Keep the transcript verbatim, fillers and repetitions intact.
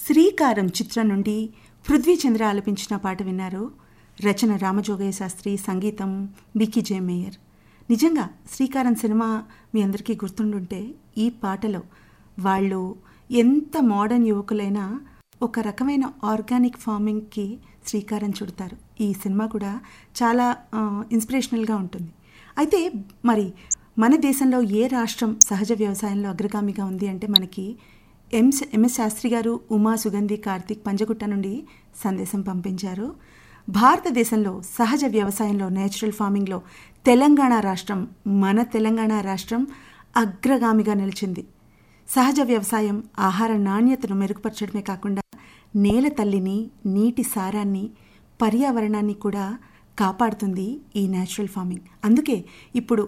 శ్రీకారం చిత్రం నుండి పృథ్వీచంద్ర ఆలపించిన పాట విన్నారు. రచన రామజోగయ్య శాస్త్రి, సంగీతం బికి జే మేయర్. నిజంగా శ్రీకారం సినిమా మీ అందరికీ గుర్తుండుంటే ఈ పాటలో వాళ్ళు ఎంత మోడర్న్ యువకులైనా ఒక రకమైన ఆర్గానిక్ ఫార్మింగ్కి శ్రీకారం చుడతారు. ఈ సినిమా కూడా చాలా ఇన్స్పిరేషనల్గా ఉంటుంది. అయితే మరి మన దేశంలో ఏ రాష్ట్రం సహజ వ్యవసాయంలో అగ్రగామిగా ఉంది అంటే మనకి ఎంఎస్ ఎంఎస్ శాస్త్రి గారు ఉమా సుగంధి కార్తిక్ పంజగుట్ట నుండి సందేశం పంపించారు. భారతదేశంలో సహజ వ్యవసాయంలో నేచురల్ ఫార్మింగ్లో తెలంగాణ రాష్ట్రం, మన తెలంగాణ రాష్ట్రం అగ్రగామిగా నిలిచింది. సహజ వ్యవసాయం ఆహార నాణ్యతను మెరుగుపరచడమే కాకుండా నేల తల్లిని, నీటి సారాన్ని, పర్యావరణాన్ని కూడా కాపాడుతుంది ఈ నేచురల్ ఫార్మింగ్. అందుకే ఇప్పుడు